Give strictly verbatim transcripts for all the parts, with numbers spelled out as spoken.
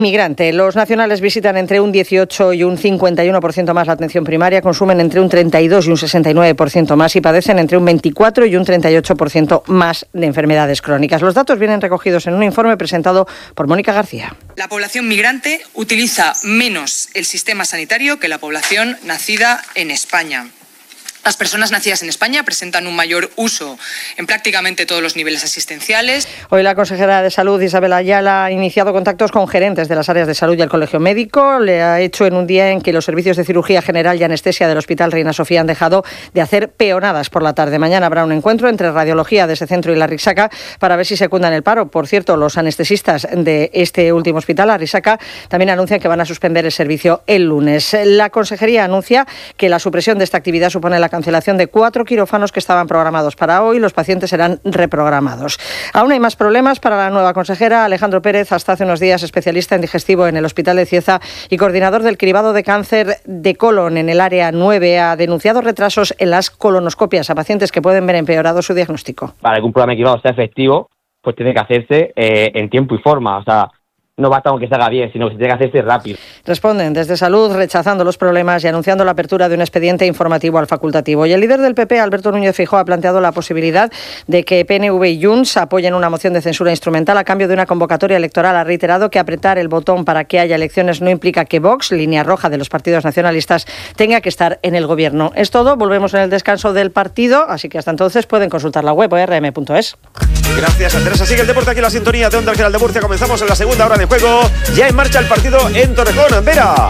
Migrante. Los nacionales visitan entre un dieciocho y un cincuenta y uno por ciento más la atención primaria, consumen entre un treinta y dos y un sesenta y nueve por ciento más y padecen entre un veinticuatro y un treinta y ocho por ciento más de enfermedades crónicas. Los datos vienen recogidos en un informe presentado por Mónica García. La población migrante utiliza menos el sistema sanitario que la población nacida en España. Las personas nacidas en España presentan un mayor uso en prácticamente todos los niveles asistenciales. Hoy la consejera de Salud, Isabel Ayala, ha iniciado contactos con gerentes de las áreas de salud y el Colegio Médico. Le ha hecho en un día en que los servicios de cirugía general y anestesia del Hospital Reina Sofía han dejado de hacer peonadas por la tarde. Mañana habrá un encuentro entre radiología de ese centro y la Risaca para ver si secundan el paro. Por cierto, los anestesistas de este último hospital, la Risaca, también anuncian que van a suspender el servicio el lunes. La consejería anuncia que la supresión de esta actividad supone la cancelación de cuatro quirófanos que estaban programados para hoy. Los pacientes serán reprogramados. Aún hay más problemas para la nueva consejera. Alejandro Pérez, hasta hace unos días especialista en digestivo en el Hospital de Cieza y coordinador del cribado de cáncer de colon en el área nueve, ha denunciado retrasos en las colonoscopias a pacientes que pueden ver empeorado su diagnóstico. Para que un programa de cribado sea efectivo, pues tiene que hacerse eh, en tiempo y forma. O sea, no basta con que se haga bien, sino que se tiene que hacerse rápido. Responden desde Salud rechazando los problemas y anunciando la apertura de un expediente informativo al facultativo. Y el líder del P P, Alberto Núñez Feijóo, ha planteado la posibilidad de que P N V y Junts apoyen una moción de censura instrumental a cambio de una convocatoria electoral. Ha reiterado que apretar el botón para que haya elecciones no implica que Vox, línea roja de los partidos nacionalistas, tenga que estar en el gobierno. Es todo, volvemos en el descanso del partido, así que hasta entonces pueden consultar la web o r m punto es. Gracias, Teresa. Sigue el deporte aquí en la sintonía de Onda General de Murcia. Comenzamos en la segunda hora de juego. Ya en marcha el partido en Torrejón. Vera.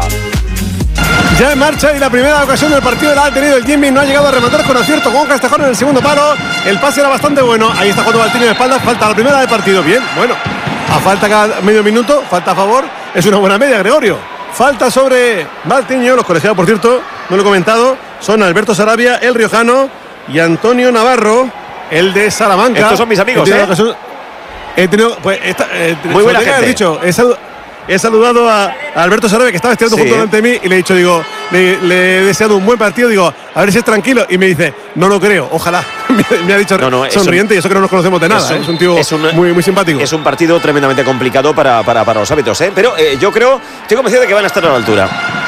Ya en marcha y la primera ocasión del partido la ha tenido el Jimmy. No ha llegado a rematar con acierto con Castejón en el segundo palo. El pase era bastante bueno. Ahí está jugando Valtiño de espaldas. Falta la primera del partido. Bien, bueno. A falta cada medio minuto. Falta a favor. Es una buena media, Gregorio. Falta sobre Valtiño. Los colegiados, por cierto, no lo he comentado, son Alberto Sarabia, el riojano, y Antonio Navarro, el de Salamanca. Estos son mis amigos, he ¿eh? Ocasión, he tenido, pues, esta, eh, muy buena gente. Dicho, he, salud, he saludado a, a Alberto Sarabia, que estaba estirando sí, junto delante de mí, y le he dicho, digo, le, le he deseado un buen partido, digo, a ver si es tranquilo, y me dice, no lo creo, ojalá. me ha dicho no, no, sonriente, un, y eso que no nos conocemos de nada, es un, ¿eh? es un tío es un, muy, muy simpático. Es un partido tremendamente complicado para, para, para los hábitos, ¿eh? Pero eh, yo creo, estoy convencido de que van a estar a la altura.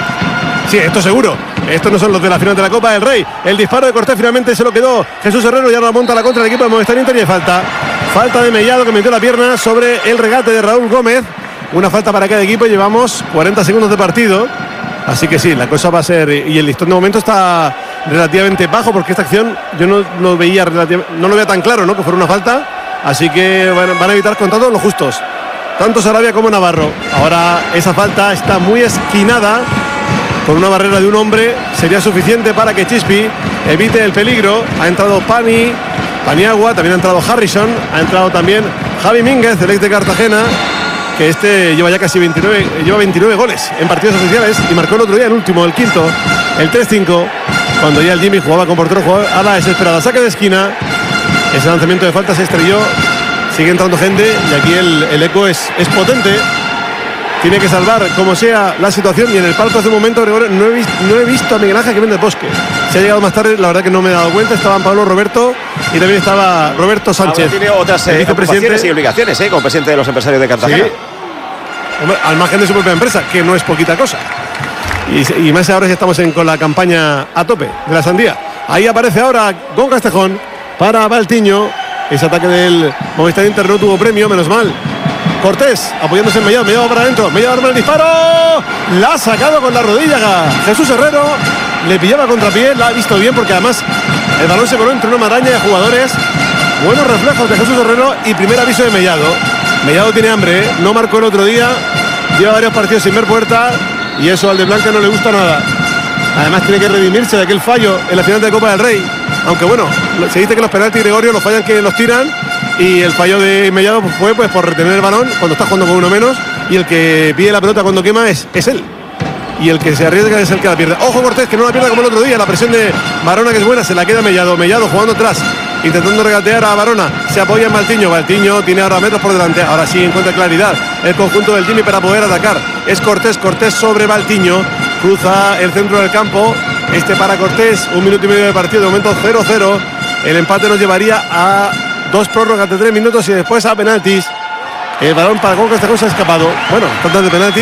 Sí, esto seguro. Estos no son los de la final de la Copa del Rey. El disparo de Cortés finalmente se lo quedó Jesús Herrero y ahora monta la contra del equipo de Movistar Inter y hay falta. Falta de Mellado que metió la pierna sobre el regate de Raúl Gómez. Una falta para cada equipo. Llevamos cuarenta segundos de partido. Así que sí, la cosa va a ser... Y el listón de momento está relativamente bajo porque esta acción yo no lo veía relativamente, no lo veía tan claro, ¿no? Que fuera una falta. Así que van, van a evitar con todos los justos. Tanto Sarabia como Navarro. Ahora esa falta está muy esquinada. Con una barrera de un hombre sería suficiente para que Chispi evite el peligro. Ha entrado Pani, Paniagua, también ha entrado Harrison, ha entrado también Javi Mínguez, el ex de Cartagena, que este lleva ya casi veintinueve, lleva veintinueve goles en partidos oficiales y marcó el otro día el último, el quinto, el tres cinco, cuando ya el Jimmy jugaba con portero a la desesperada. Saque de esquina, ese lanzamiento de falta se estrelló, sigue entrando gente y aquí el, el eco es, es potente. Tiene que salvar como sea la situación y en el palco hace un momento, Gregorio, no he visto, no he visto a Miguel Ángel Jiménez Bosque. Se ha llegado más tarde, la verdad que no me he dado cuenta. Estaban Pablo Roberto y también estaba Roberto Sánchez. Ahora tiene otras eh, ocupaciones y obligaciones, ¿eh? Como presidente de los empresarios de Cartagena. Sí. Hombre, al margen de su propia empresa, que no es poquita cosa. Y, y más ahora si estamos en, con la campaña a tope de la sandía. Ahí aparece ahora Gon Castejón para Valtiño. Ese ataque del Movistar Inter no tuvo premio, menos mal. Cortés apoyándose en Mellado, Mellado para adentro, Mellado arma el disparo, la ha sacado con la rodilla Jesús Herrero, le pillaba contrapié, la ha visto bien porque además el balón se coló entre una maraña de jugadores. Buenos reflejos de Jesús Herrero y primer aviso de Mellado. Mellado tiene hambre, ¿eh? No marcó el otro día, lleva varios partidos sin ver puerta y eso al de Blanca no le gusta nada. Además tiene que redimirse de aquel fallo en la final de Copa del Rey, aunque bueno, se dice que los penaltis, Gregorio, los fallan que los tiran. Y el fallo de Mellado fue pues por retener el balón cuando está jugando con uno menos. Y el que pide la pelota cuando quema es, es él. Y el que se arriesga es el que la pierde. Ojo Cortés, que no la pierde como el otro día. La presión de Varona, que es buena, se la queda Mellado. Mellado jugando atrás, intentando regatear a Varona. Se apoya en Valtiño. Valtiño tiene ahora metros por delante. Ahora sí encuentra claridad el conjunto del Jimmy para poder atacar. Es Cortés, Cortés sobre Valtiño. Cruza el centro del campo. Este para Cortés. Un minuto y medio de partido. De momento cero cero. El empate nos llevaría a dos prórrogas de tres minutos y después a penaltis. El balón para Gon Castejón se ha escapado. Bueno, tanta de penalti.